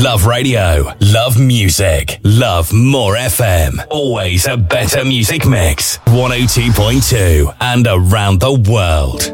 Love radio. Love music. Love More FM. Always a better music mix. 102.2 and around the world.